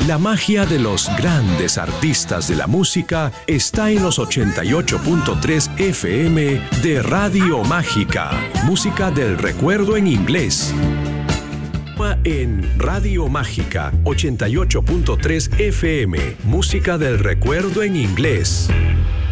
La magia de los grandes artistas de la música está en los 88.3 FM de Radio Mágica. Música del recuerdo en inglés. En Radio Mágica 88.3 FM. Música del recuerdo en inglés.